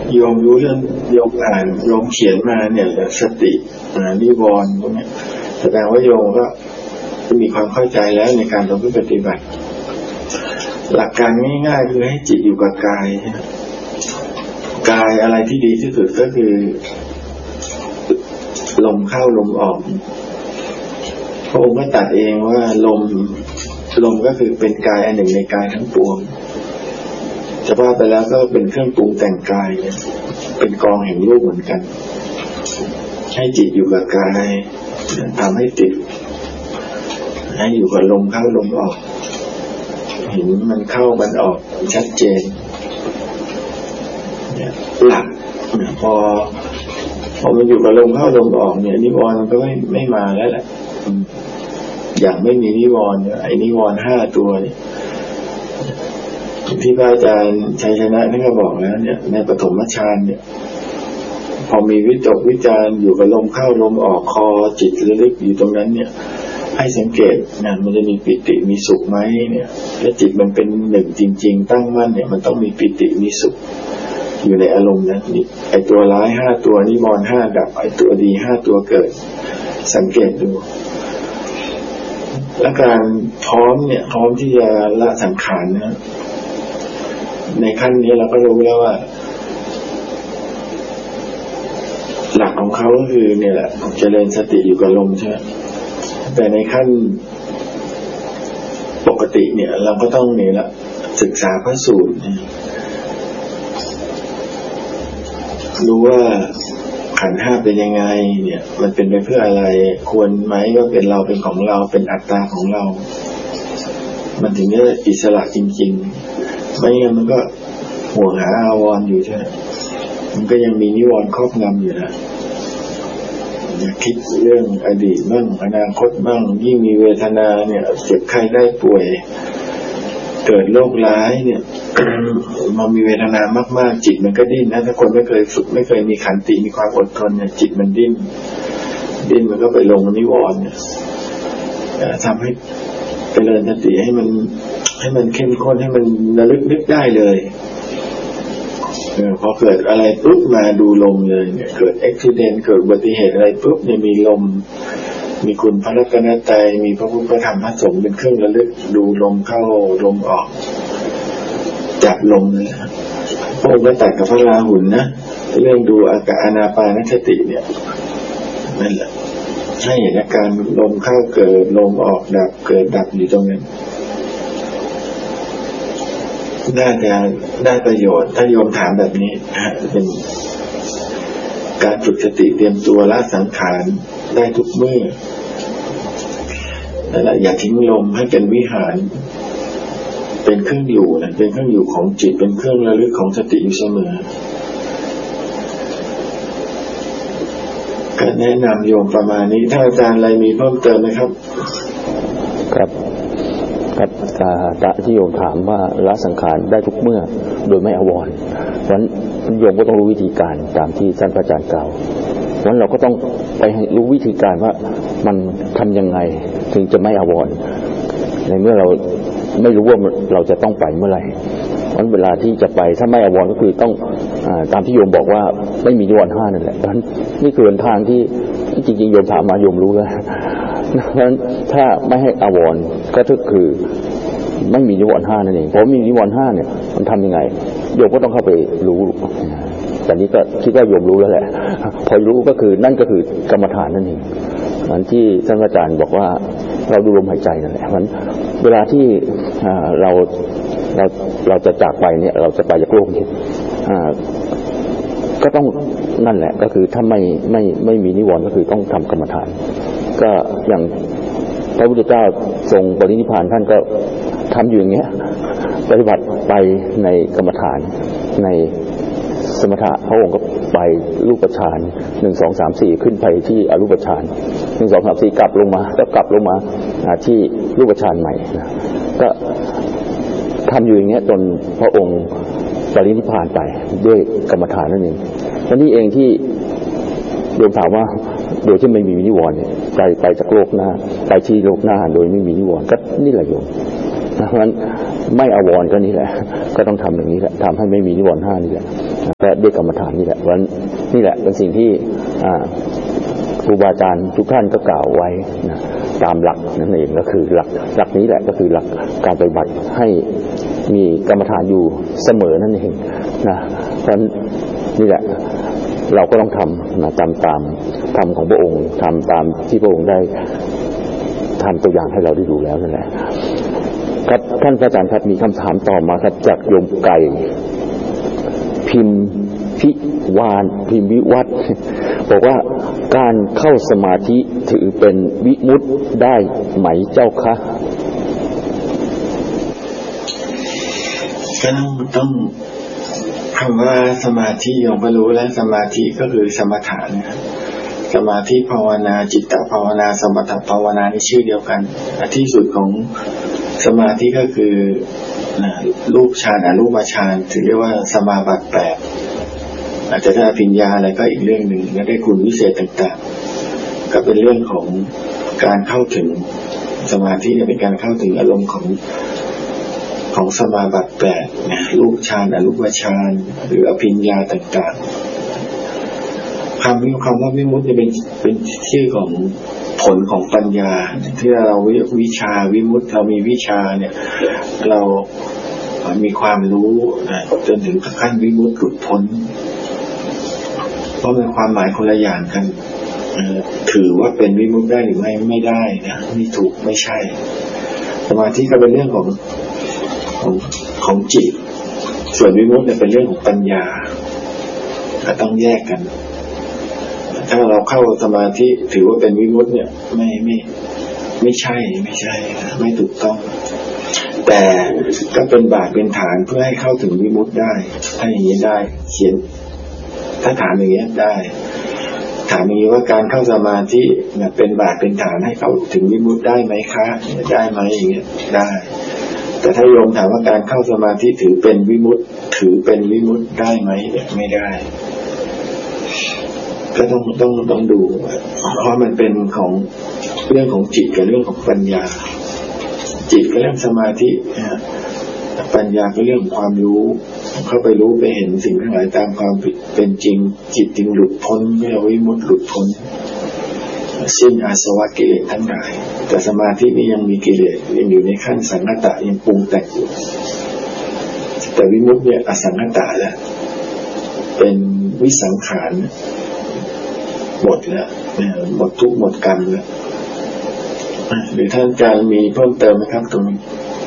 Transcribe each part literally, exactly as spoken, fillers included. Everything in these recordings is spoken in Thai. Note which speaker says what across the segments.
Speaker 1: โยมรู้เรื่องโยมอ่านโยมเขียนมาเนี่ยสตินิวรณ์พวกนี้แสดงว่าโยมก็มีความเข้าใจแล้วในการประพฤติปฏิบัติหลักการง่ายๆคือให้จิตอยู่กับกายกายอะไรที่ดีที่สุดก็คือลมเข้าลมออกพระองค์ก็ตรัสเองว่าลมลมก็คือเป็นกายอันหนึ่งในกายทั้งปวงจะว่าไปแล้วก็เป็นเครื่องปรุงแต่งกายเป็นกองแห่งรูปเหมือนกันให้จิตอยู่กับกายทำให้ติดให้อยู่กับลมเข้าลมออกเห็นมันเข้ามันออกชัดเจนหลักพอพอมันอยู่กับลมเข้าลมออกเนี่ยนิวรณ์มันก็ไม่ไม่มาแล้วแหละอย่างไม่มีนิวรณ์เนี่ยไอ้นิวรณ์ห้าตัวเนี่ยที่พระอาจารย์ชัยชนะท่านก็บอกแล้วเนี่ยในปฐมฌานเนี่ยพอมีวิตกวิจารอยู่กับลมเข้าลมออกคอจิตระลึกอยู่ตรงนั้นเนี่ยให้สังเกตนะมันจะมีปิติมีสุขไหมเนี่ยถ้าจิตมันเป็นหนึ่งจริงๆตั้งมั่นเนี่ยมันต้องมีปิติมีสุขอยู่ในอารมณ์นั้นนี่ไอตัวร้ายห้าตัวนิวรณ์ห้าดับไอตัวดีห้าตัวเกิดสังเกตดูและการพร้อมเนี่ยพร้อมที่จะละสังขารนะในขั้นนี้เราก็รู้แล้วว่าหลักของเขาก็คือเนี่ยแหละเจริญสติอยู่กับลมใช่ไหมแต่ในขั้นปกติเนี่ยเราก็ต้องเนี่ยแหละศึกษาพระสูตรรู้ว่าขันธ์ห้าเป็นยังไงเนี่ยมันเป็นไปเพื่ออะไรควรไหมว่าเป็นเราเป็นของเราเป็นอัตตาของเรามันถึงจะอิสระจริงๆไม่งั้นมันก็ห่วงหาอาวรณ์อยู่ใช่ไหมมันก็ยังมีนิวรณ์ครอบงำอยู่นะอย่าคิดเรื่องอดีตบ้างอนาคตบ้างยิ่งมีเวทนาเนี่ยเจ็บไข้ได้ป่วยเกิดโรคร้ายเนี่ย มันมีเวทนามากๆจิตมันก็ดิ้นนะถ้าคนไม่เคยฝึกไม่เคยมีขันติมีความอดทนเนี่ยจิตมันดิ้นดิ้นมันก็ไปลงนิวรณ์เนี่ยทำให้เจริญสติให้มันให้มันเข้มข้นให้มันระลึกนึกได้เลยเออพอเกิดอะไรปุ๊บมาดูลมเลยเนี่ยเกิดอุบัติเหตุเกิดอุบัติเหตุอะไรปุ๊บเนี่ยมีลมมีคุณพระรัตนตรัยมีพระพุทธพระธรรมพระสงฆ์เป็นเครื่องระลึกดูลมเข้าลมออกจับลมเลยพระองค์ก็ตัดกับพระราหุลนะเรื่องดูอาการอานาปานสติเนี่ยนั่นแหละให้เห็นอาการลมเข้าเกิดลมออกดับเกิดดับอยู่ตรงนั้นน่าจะได้ประโยชน์ถ้าโยมถามแบบนี้เป็นการฝึกสติเตรียมตัวละสังขารได้ทุกเมื่อแต่ละอย่าทิ้งลมให้เป็นวิหารเป็นเครื่องอยู่นะเป็นเครื่องอยู่ของจิตเป็นเครื่องระลึกของสติอยู่เสมอก็แนะนำโยมประมาณนี้ถ้าอาจารย์อะไรมีเพิ่มเติมไหมครับ
Speaker 2: ครับครับตาที่โยมถามว่าละสังขารได้ทุกเมื่อโดยไม่อาวรณ์เพราะฉะนั้นโยมก็ต้องรู้วิธีการตามที่ท่านอาจารย์กล่าวเพราะฉะนั้นเราก็ต้องไปรู้วิธีการว่ามันทำยังไงถึงจะไม่อาวรณ์ในเมื่อเราไม่รู้ว่าเราจะต้องไปเมื่อไหร่เพราะฉะนั้นเวลาที่จะไปถ้าไม่อาวรณ์ก็คือต้องตามที่โยมบอกว่าไม่มีนิวรณ์ห้านั่นแหละเพราะฉะนั้นนี่คือทางที่จริงๆโยมถามมาโยมรู้แล้วเพราะฉะนั้นถ้าไม่ให้อาวรณ์ก็คือไม่มีนิวรณ์ห้านั่นเองเพราะมีนิวรณ์ห้าเนี่ยมันทำยังไงโยมก็ต้องเข้าไปรู้แต่นี้ก็คิดว่าโยมรู้แล้วแหละพอรู้ก็คือนั่นก็คือกรรมฐานนั่นเองอันที่ท่านอาจารย์บอกว่าเราดูลมหายใจนั่นแหละเพราะฉะนั้นเวลาที่เราเราเราจะจากไปเนี่ยเราจะไปจากโลกนี้ก็ต้องนั่นแหละก็คือถ้าไม่ไม่ไม่มีนิวรณ์ก็คือต้องทำกรรมฐานก็อย่างพระพุทธเจ้าทรงปรินิพพานท่านก็ทำอยู่อย่างเงี้ยปฏิบัติไปในกรรมฐานในสมถะพระองค์ก็ไปรูปฌานหนึ่งสองสามสี่ขึ้นไปที่อรูปฌานหนึ่งสองสามสี่กลับลงมาแล้วกลับลงมาที่รูปฌานใหม่นะก็ทำอยู่อย่างเงี้ยจนพระองค์ปรินิพพานไปด้วยกรรมฐานนั่นเองและนี่เองที่โยมถามว่าโดยที่ไม่มีนิวรณ์เนี่ยไปไปจากโลกหน้าไปที่โลกหน้าโดยไม่มีนิวรณ์ก็นี่แหละโยมเพราะฉะนั้นไม่อาวรณ์ก็นี่แหละก็ต้องทำอย่างนี้แหละทำให้ไม่มีนิวรณ์ห้านี่แหละและด้วยกรรมฐานนี่แหละวันนี่แหละเป็นสิ่งที่ครูบาอาจารย์ทุกท่านก็กล่าวไว้นะตามหลักนั่นเองก็คือหลักหลักนี้แหละก็คือหลักการปฏิบัติให้มีกรรมฐานอยู่เสมอนั่นเองนะเพราะฉะนั้นนี่แหละเราก็ต้องทำนะตามตามธรรมของพระองค์ทำตามที่พระองค์ได้ทำตัวอย่างให้เราได้ดูแล้วนั่นแหละครับท่านอาจารย์ครับมีคำถามต่อมาครับจากโยมไก่พิมพิวานพิมวิวัฒน์บอกว่าการเข้าสมาธิถือเป็นวิมุตติได้ไหมเจ้าคะ
Speaker 1: ก็ต้องต้องคำว่าสมาธิโยมก็รู้แล้วสมาธิก็คือสมถะนะครับสมาธิภาวนาจิตตภาวนาสมถภาวนาในชื่อเดียวกันที่สุดของสมาธิก็คือรูปฌานอรูปฌานถือเรียกว่าสมาบัติแปดอาจจะได้อภิญญาอะไรก็อีกเรื่องหนึ่งและได้คุณวิเศษต่างๆก็เป็นเรื่องของการเข้าถึงสมาธิเป็นการเข้าถึงอารมณ์ของของสมาบัติแปดรูปฌานอรูปฌานหรืออภิญญาต่างๆคำนี้คำว่าวิมุตติเป็นเป็นชื่อของผลของปัญญาที่เราวิชาวิมุตติเรามีวิชาเนี่ยเรามีความรู้จนถึงขั้นวิมุตติหลุดพ้นเพราะเป็นความหมายคนละอย่างกันถือว่าเป็นวิมุตติได้หรือไม่ไม่ได้นะนี่ถูกไม่ใช่สมาธิก็เป็นเรื่องของของของจิตส่วนวิมุตติเนี่ยเป็นเรื่องของปัญญาต้องแยกกันถ้าเราเข้าสมาธิถือว่าเป็นวิมุตติเนี่ยไม่ไม่ไม่ใช่ไม่ใช่ไม่ถูกต้องแต่ก็เป็นบาทเป็นฐานเพื่อให้เข้าถึงวิมุตติได้ถ้าอย่างนี้ได้เขียนถ้าถามอย่างนี้ได้ถามอย่างนี้ว่าการเข้าสมาธิเนี่ยเป็นบาทเป็นฐานให้เข้าถึงวิมุตติได้ไหมคะได้ไหมอย่างเงี้ยได้แต่ถ้าโยมถามว่าการเข้าสมาธิถือเป็นวิมุตติถือเป็นวิมุตติได้ไหมเนี่ยไม่ได้ก็ต้องต้องต้องดูเพราะมันเป็นของเรื่องของจิตกับเรื่องของปัญญาจิตก็เรื่องสมาธิปัญญาก็เรื่องความรู้เข้าไปรู้ไปเห็นสิ่งทั้งหลายตามความเป็นจริงจิตจึงหลุดพ้นเมื่อวิมุตติหลุดพ้นสิ้นอาสวะกิเลสทั้งหลายแต่สมาธินี้ยังมีกิเลสยังอยู่ในขั้นสังคตะยังปรุงแต่งอยู่แต่วิมุตติเนี่ยอสังคตะแล้วเป็นวิสังขารหมดแล้วหมดทุกข์หมดกรรมแล้วหรือท่านอาจารย์มีเพิ่มเติมไหมครับตรงนี้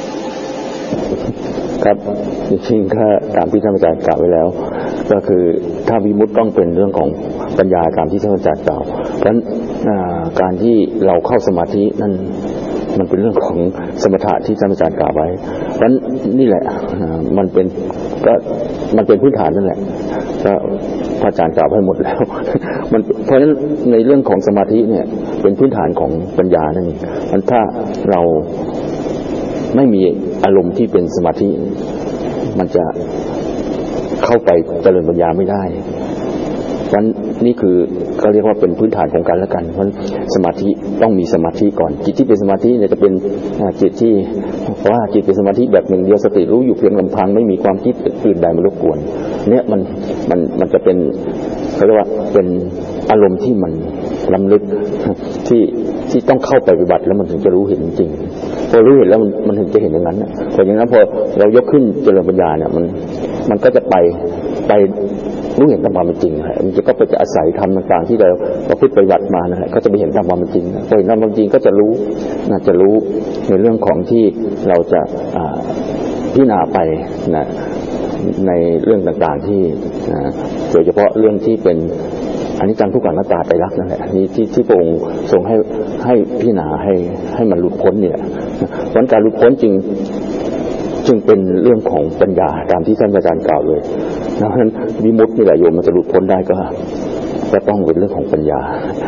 Speaker 2: ครับจริงๆก็ตามที่ท่านอาจารย์กล่าวไว้แล้วก็คือถ้าวิมุตติต้องเป็นเรื่องของปัญญาตามที่ท่านอาจารย์กล่าวเพราะฉะนั้นการที่เราเข้าสมาธินั่นมันเป็นเรื่องของสมถะที่ท่านอาจารย์กล่าวไว้เพราะฉะนั้นนี่แหละมันเป็นก็มันเป็นพื้นฐานนั่นแหละก็พระอาจารย์กล่าวไว้หมดแล้วมันเพราะฉะนั้นในเรื่องของสมาธิเนี่ยเป็นพื้นฐานของปัญญานั่นเองมันถ้าเราไม่มีอารมณ์ที่เป็นสมาธิมันจะเข้าไปเจริญปัญญาไม่ได้เพราะฉะนั้นนี่คือก็เรียกว่าเป็นพื้นฐานของกันและกันเพราะสมาธิต้องมีสมาธิก่อนจิตที่เป็นสมาธิเนี่ยจะเป็นจิตที่เพราะว่าจิตเป็นสมาธิแบบหนึ่งเดียวสติรู้อยู่เพียงลำพังไม่มีความคิดอื่นใดมารบกวนเนี่ยมันมันมันจะเป็นเขาเรียกว่าเป็นอารมณ์ที่มันล้ำลึกที่ที่ต้องเข้าไปปฏิบัติแล้วมันถึงจะรู้เห็นจริงพอรู้เห็นแล้วมันมันถึงจะเห็นอย่างนั้นนะพออย่างนั้นพอเรายกขึ้นเจริญปัญญาเนี่ยมันมันก็จะไปไปรู้เห็นตามความเป็นจริงมันจะก็ไปจะอาศัยธรรมต่างๆที่เราประพฤติปฏิบัติมานะฮะก็จะไปเห็นตามความเป็นจริงพอเห็นตามความจริงก็จะรู้น่าจะรู้ในเรื่องของที่เราจะพิจารณาไปนะในเรื่องต่างๆที่โดยเฉพาะเรื่องที่เป็นอนิจจังทุกขังอนัตตาไตรลักษณ์นั่นแหละนี่ที่ที่พระองค์ทรงให้ให้พิจารณาให้ให้มันหลุดพ้นเนี่ยเพราะการหลุดพ้นจริงจึงเป็นเรื่องของปัญญาตามที่ท่านอาจารย์กล่าวเลยเพราะฉะนั้นวิมุตตินี่แหละโยมมันจะหลุดพ้นได้ก็ก็ต้องเป็นเรื่องของปัญญา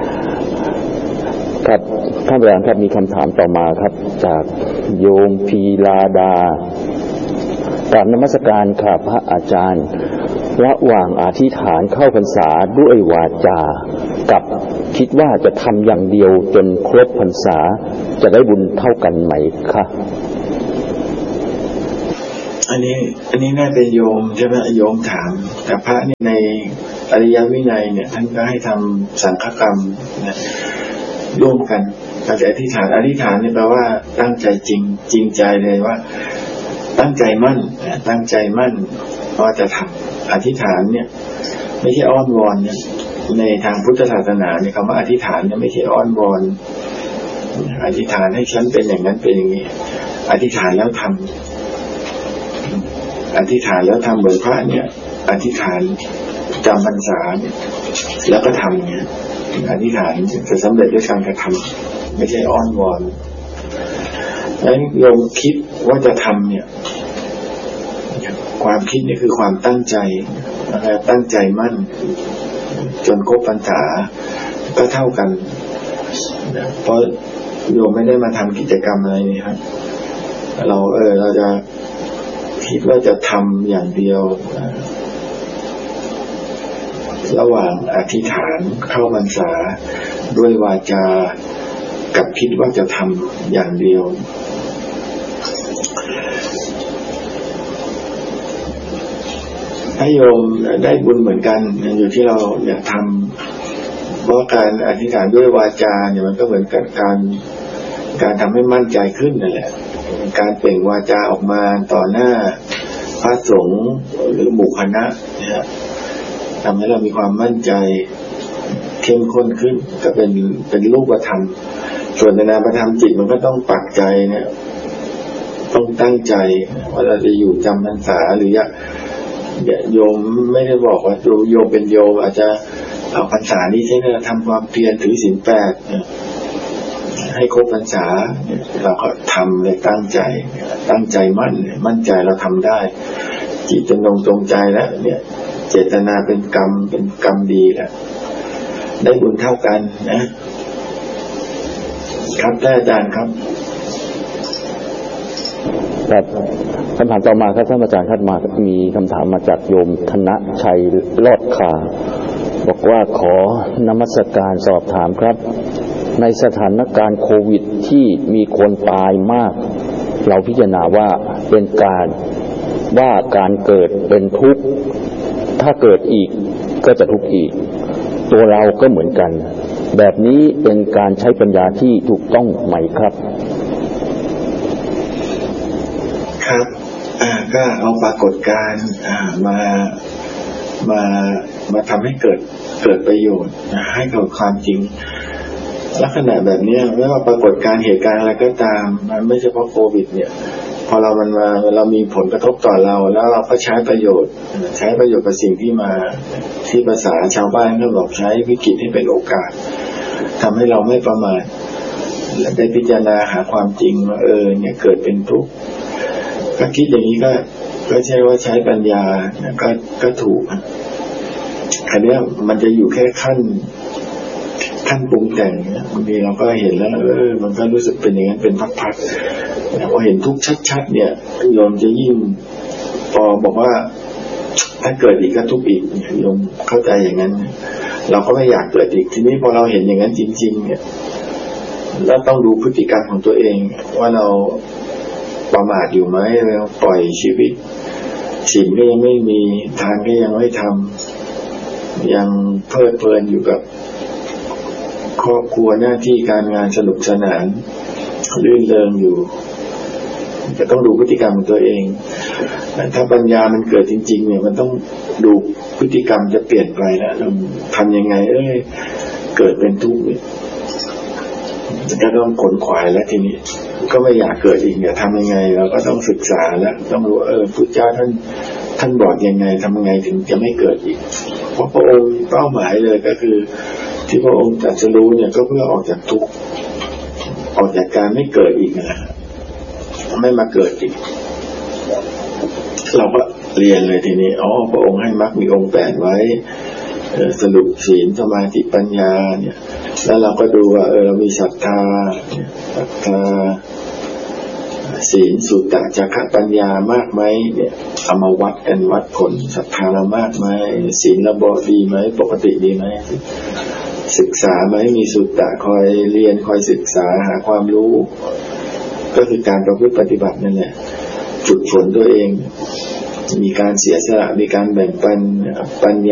Speaker 2: ครับท่านอาจารย์ครับมีคำถามต่อมาครับจากโยมพีลาดากราบนมัสการค่ะพระอาจารย์ระหว่างอธิษฐานเข้าพรรษาด้วยวาจากับคิดว่าจะทำอย่างเดียวจนครบพรรษาจะได้บุญเท่ากันไหมคะ
Speaker 1: อันนี้อันนี้น่าเป็นโยมใช่ไหมโยมถามแต่พระนี่ในอริยวินัยเนี่ยท่านก็ให้ทำสังฆกรรมนะร่วมกันแต่อธิษฐานอธิษฐานนี่แปลว่าตั้งใจจริงจริงใจเลยว่าตั้งใจมั่นตั้งใจมั่นว่าจะทำอธิษฐานเนี่ยไม่ใช่อ้อนวอนเนี่ยในทางพุทธศาสนาเนี่ยคำว่าอธิษฐานเนี่ยไม่ใช่อ้อนวอนอธิษฐานให้ฉันเป็นอย่างนั้นเป็นอย่างนี้อธิษฐานแล้วทำอธิษฐานแล้วทำเหมือนพระเนี่ยอธิษฐานจำพรรษาเนี่ยแล้วก็ทำเนี่ยอธิษฐานจะสำเร็จด้วยการกระทำไม่ใช่อ้อนวอนนั้นโยมคิดว่าจะทำเนี่ยความคิดนี่คือความตั้งใจนะครับตั้งใจมั่นจนครบพรรษาก็เท่ากันเพราะโยมไม่ได้มาทำกิจกรรมอะไรนี่ครับเราเออเราจะคิดว่าจะทำอย่างเดียวระหว่างอธิษฐานเข้าพรรษาด้วยวาจากับคิดว่าจะทำอย่างเดียวให้โยมได้บุญเหมือนกันอยู่ที่เราอยากทำเพราะการอธิษฐานด้วยวาจาเนี่ยมันก็เหมือนกับการการทำให้มั่นใจขึ้นนั่นแหละการเปล่งวาจาออกมาต่อหน้าพระสงฆ์หรือหมู่คณะนะทำให้เรามีความมั่นใจเข้มข้นขึ้นก็เป็นเป็นรูปธรรมส่วนในนามธรรมจิตมันก็ต้องปักใจเนี่ยต้องตั้งใจว่าเราจะอยู่จำพรรษาหรือโยมไม่ได้บอกว่าโยมเป็นโยมอาจจะเอาพรรษานี้ใช่ไหมทำความเพียรถือศีลแปดให้ครบพรรษาเราก็ทำเลยตั้งใจตั้งใจมั่นมั่นใจเราทำได้จิตจะลงตรงใจแล้วเนี่ยเจตนาเป็นกรรมเป็นกรรมดีแล้วได้บุญเท่ากันนะครับได้อาจารย์ครับ
Speaker 2: ครับคำถามต่อมาครับท่านอาจารย์ครับมามีคำถามมาจากโยมธนชัยรอดขาบอกว่าขอนมัสการสอบถามครับในสถานการณ์โควิดที่มีคนตายมากเราพิจารณาว่าเป็นการว่าการเกิดเป็นทุกข์ถ้าเกิดอีกก็จะทุกข์อีกตัวเราก็เหมือนกันแบบนี้เป็นการใช้ปัญญาที่ถูกต้องไหมครับ
Speaker 1: ครับอ่าก็เอาปรากฏการณ์อ่ามามามาทำให้เกิดเกิดประโยชน์นะให้เกิดความจริงลักษณะแบบนี้ไม่ว่าปรากฏการณ์เหตุการณ์อะไรก็ตามมันไม่เฉพาะโควิดเนี่ยพอเรามันมาเรามีผลกระทบต่อเราแล้วเราก็ใช้ประโยชน์ใช้ประโยชน์กับสิ่งที่มาที่ภาษาชาวบ้านเขาบอกใช้วิกฤตให้เป็นโอกาสทำให้เราไม่ประมาทและได้พิจารณาหาความจริงว่าเออเนี่ยเกิดเป็นทุกข์ก็คิดอย่างนี้ก็ก็ใช่ว่าใช้ปัญญาก็ก็ถูกอันนี้มันจะอยู่แค่ขั้นขั้นปรุงแต่งบางทีเราก็เห็นแล้วเออมันก็รู้สึกเป็นอย่างนั้นเป็นพักๆแต่พอเห็นทุกข์ชัดๆเนี่ยโยมจะยิ่งพอบอกว่าถ้าเกิดอีกก็ทุกข์อีกโยมเข้าใจอย่างนั้นเราก็ไม่อยากเกิดอีกทีนี้พอเราเห็นอย่างนั้นจริงๆเนี่ยแล้วต้องดูพฤติกรรมของตัวเองว่าเราประมาทอยู่ไหมเราปล่อยชีวิตศีลก็ยังไม่มีทานก็ยังไม่ทำยังเพลิดเพลินอยู่กับครอบครัวหน้าที่การงานสนุกสนานลื่นเริงอยู่จะต้องดูพฤติกรรมของตัวเองถ้าปัญญามันเกิดจริงๆเนี่ยมันต้องดูพฤติกรรมจะเปลี่ยนไปแล้วทำยังไงเอ้ยเกิดเป็นทุกข์ก็ต้องขนขวายแล้วทีนี้ก็ไม่อยากเกิดอีกเนี่ยทำยังไงเราก็ต้องศึกษาแล้วต้องรู้เออพุทธเจ้าท่านท่านบอกยังไงทำยังไงถึงจะไม่เกิดอีกเพราะพระองค์เป้าหมายเลยก็คือที่พระองค์ตรัสรู้เนี่ยก็เพื่อออกจากทุกข์ออกจากการไม่เกิดอีกนะไม่มาเกิดอีกเราก็เรียนเลยทีนี้อ๋อพระองค์ให้มรรคมีองค์แปดไว้สรุปศีลสมาธิปัญญาเนี่ยแล้วเราก็ดูว่าเออเรามีศรัทธาศรัทธาศีลสุตตะจักขปัญญามากไหมเนี่ยเอามาวัดกันวัดผลศรัทธาเรามากไหมศีลเราบดีไหมปกติดีไหมศึกษาไหมมีสุตตะคอยเรียนคอยศึกษาหาความรู้ก็คือการประพฤติปฏิบัตินั่นแหละฝึกฝนตัวเองมีการเสียสละมีการแบ่งปันปัญญา